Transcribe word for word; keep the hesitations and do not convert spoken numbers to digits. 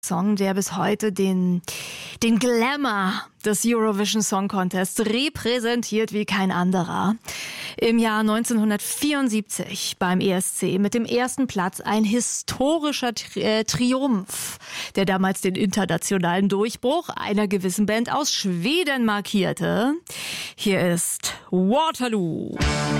Song, der bis heute den, den Glamour des Eurovision Song Contest repräsentiert wie kein anderer. Im Jahr neunzehnhundertvierundsiebzig beim E S C mit dem ersten Platz ein historischer Tri- äh, Triumph, der damals den internationalen Durchbruch einer gewissen Band aus Schweden markierte. Hier ist Waterloo.